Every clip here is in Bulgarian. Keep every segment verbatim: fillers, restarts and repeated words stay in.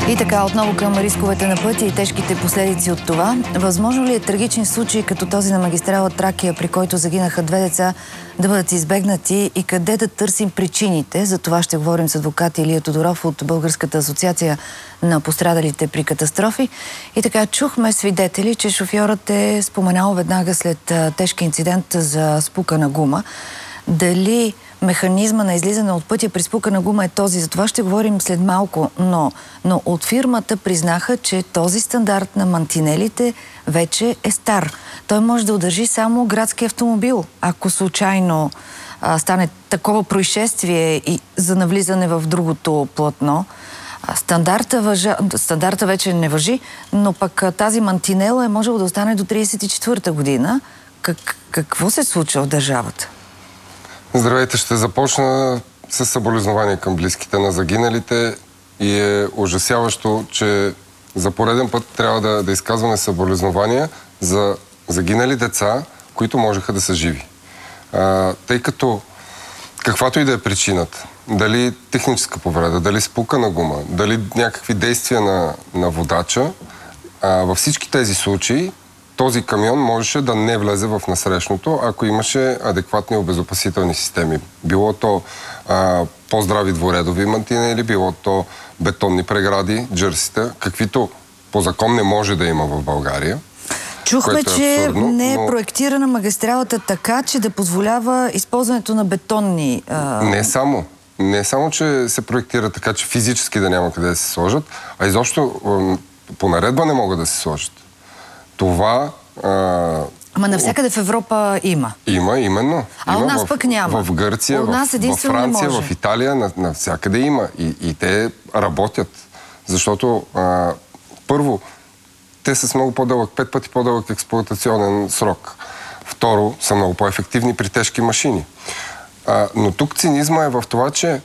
И така, отново към рисковете на пътя и тежките последици от това. Възможно ли е трагичен случай като този на магистрала Тракия, при който загинаха две деца, да бъдат избегнати и къде да търсим причините? За това ще говорим с адвокат Илия Тодоров от Българската асоциация на пострадалите при катастрофи. И така, чухме свидетели, че шофьорът е споменал веднага след тежки инцидент за спукана гума. Дали механизма на излизане от пътя при спукана гума е този? За това ще говорим след малко, но, но от фирмата признаха, че този стандарт на мантинелите вече е стар. Той може да удържи само градски автомобил, ако случайно а, стане такова происшествие и за навлизане в другото платно. Стандарта, въжа... Стандарта вече не важи, но пък тази мантинела е можело да остане до тридесет и четвърта година. Как... Какво се случва в държавата? Здравейте, ще започна с съболезнования към близките на загиналите и е ужасяващо, че за пореден път трябва да, да изказваме съболезнования за загинали деца, които можеха да са живи. А, тъй като каквато и да е причината, дали техническа повреда, дали спукана гума, дали някакви действия на, на водача, а, във всички тези случаи този камион можеше да не влезе в насрещното, ако имаше адекватни обезопасителни системи. Било то а, по-здрави дворедови мантинели, било то бетонни прегради, джърсита, каквито по закон не може да има в България. Чухме, е че абсурдно, не е но... проектирана магистралата така, че да позволява използването на бетонни... А... Не само. Не само, че се проектира така, че физически да няма къде да се сложат, а изобщо по наредба не могат да се сложат. Това... А... Ама навсякъде в Европа има. Има, именно. А има у нас в, пък няма. В Гърция, у нас в, в Франция, в Италия, навсякъде има. И, и те работят. Защото а, първо, те са с много по-дълъг, пет пъти по-дълъг експлоатационен срок. Второ, са много по-ефективни при тежки машини. А, но тук цинизма е в това, че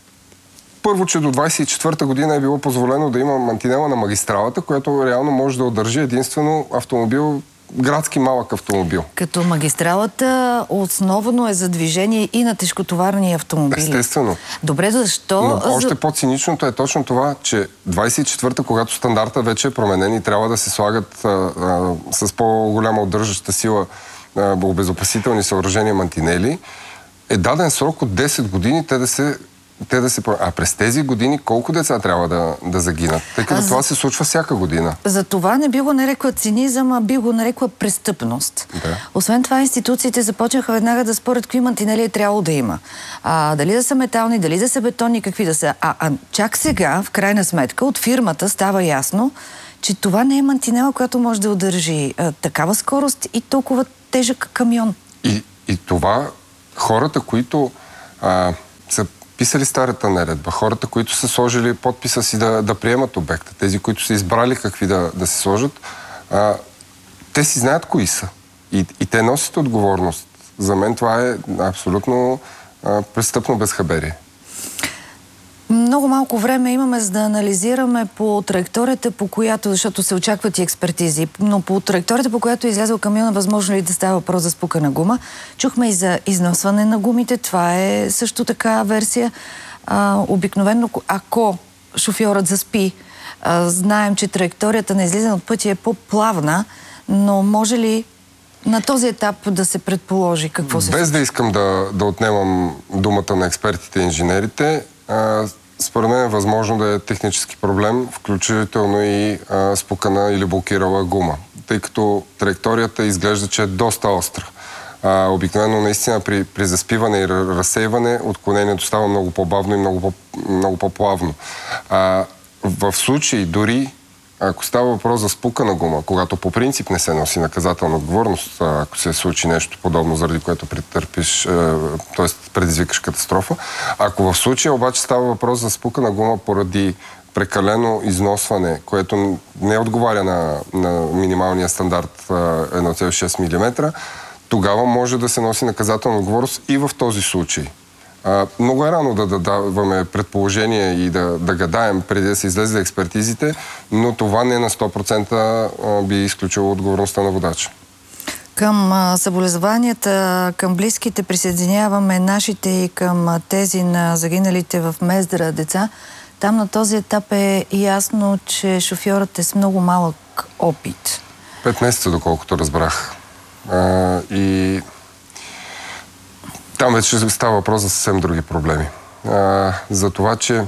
първо, че до двадесет и четвърта година е било позволено да има мантинела на магистралата, която реално може да удържи единствено автомобил, градски малък автомобил. Като магистралата основно е за движение и на тежкотоварни автомобили. Естествено. Добре, защо? Но още по-циничното е точно това, че двадесет и четвърта, когато стандарта вече е променен и трябва да се слагат а, а, с по-голяма удържаща сила а, обезопасителни съоръжения мантинели, е даден срок от десет години те да се Те да се... А през тези години колко деца трябва да, да загинат? Тъй като а това за... се случва всяка година. За това не би го нарекла цинизъм, а би го нарекла престъпност. Да. Освен това, институциите започнаха веднага да спорят кои мантинели е трябвало да има. А, дали да са метални, дали да са бетонни, какви да са. А, а чак сега, в крайна сметка, от фирмата става ясно, че това не е мантинела, която може да удържи а, такава скорост и толкова тежък камион. И, и това хората, които а, са писали старата наредба, хората, които са сложили подписа си да, да приемат обекта, тези, които са избрали какви да, да се сложат, а, те си знаят кои са. И, и те носят отговорност. За мен това е абсолютно а, престъпно безхаберие. Много малко време имаме, за да анализираме по траекторията, по която, защото се очакват и експертизи, но по траекторията, по която е излязъл камиона, възможно ли да става въпрос за спукана гума. Чухме и за износване на гумите. Това е също така версия. А, обикновено, ако шофьорът заспи, а, знаем, че траекторията на излизане от пътя е по-плавна, но може ли на този етап да се предположи какво се случва? Без да искам да, да отнемам думата на експертите и инженерите, а, според мен е възможно да е технически проблем, включително и а, спукана или блокирала гума, тъй като траекторията изглежда, че е доста остра. А, обикновено наистина при, при заспиване и разсейване отклонението става много по-бавно и много, по, много по-плавно. А, в случай дори ако става въпрос за спукана гума, когато по принцип не се носи наказателна отговорност, ако се случи нещо подобно, заради което претърпиш, т.е. предизвикаш катастрофа, ако в случая обаче става въпрос за спукана гума поради прекалено износване, което не отговаря на, на минималния стандарт едно цяло и шест милиметра, тогава може да се носи наказателна отговорност и в този случай. А, много е рано да, да даваме предположение и да, да гадаем преди да се излезе експертизите, но това не на сто процента би изключило отговорността на водача. Към а, съболезнованията към близките присъединяваме нашите и към а, тези на загиналите в Мездра деца. Там на този етап е ясно, че шофьорът е с много малък опит. Пет месеца, доколкото разбрах. А, и там вече става въпрос за съвсем други проблеми. А, за това, че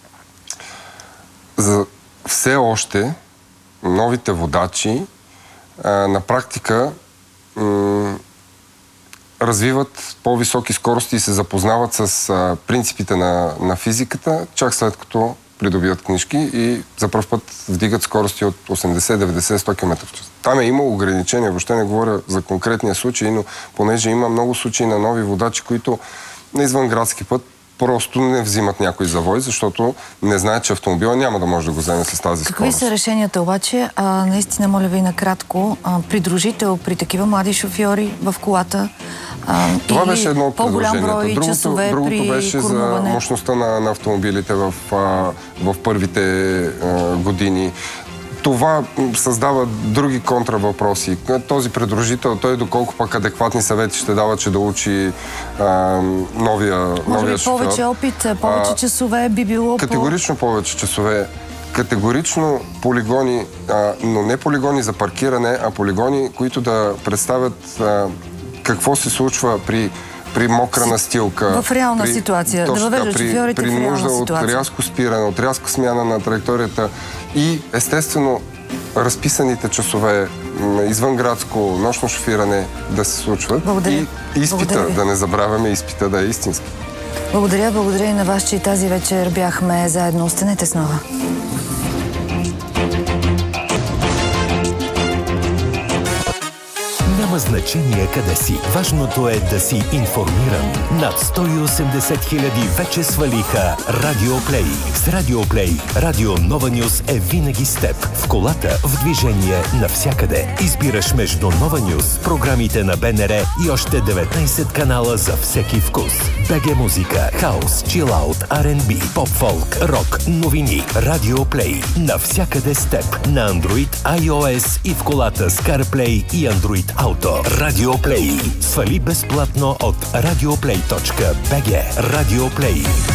за все още новите водачи а, на практика м- развиват по-високи скорости и се запознават с а, принципите на, на физиката, чак след като придобият книжки и за пръв път вдигат скорости от осемдесет, деветдесет, сто километра в час. Там е имало ограничения, въобще не говоря за конкретния случай, но понеже има много случаи на нови водачи, които на извънградски път просто не взимат някой завой, защото не знаят, че автомобила няма да може да го вземе с тази скорост. Какви са решенията обаче? А, наистина, моля ви накратко, а, придружител при такива млади шофьори в колата. А, Това беше едно от по-голям брой другото, часове другото при беше курнуване. За мощността на, на автомобилите в, а, в първите а, години. Това създава други контравъпроси. Този придружител, той доколко пък адекватни съвети ще дава, че да учи а, новия, Може новия би шофьор. повече опит, повече а, часове би било Категорично по... повече часове. Категорично полигони, а, но не полигони за паркиране, а полигони, които да представят а, какво се случва при при мокра настилка. В реална при, ситуация. Точно, да въвежда шофьорите при в реална нужда ситуация. от рязко спиране, от рязко смяна на траекторията и естествено разписаните часове, извънградско, нощно шофиране да се случват. Благодаря. И изпита, Благодаря. да не забравяме изпита да е истински. Благодаря, благодаря и на вас, че тази вечер бяхме заедно. Останете с Нова. Няма значение къде си. Важното е да си информиран. Над сто и осемдесет хиляди вече свалиха Радио Плей. С Радио Плей, Радио Нова Нюз е винаги с теб. В колата, в движение, навсякъде. Избираш между Нова Нюз, програмите на БНР и още деветнайсет канала за всеки вкус. БГ музика, хаус, чилаут, Ар енд Би, поп-фолк, рок, новини. Радио Плей. Навсякъде с теб. На Android, iOS и в колата с CarPlay и Android Auto. Радио Плей. Свали безплатно от радиоплей точка би джи. Радио Плей.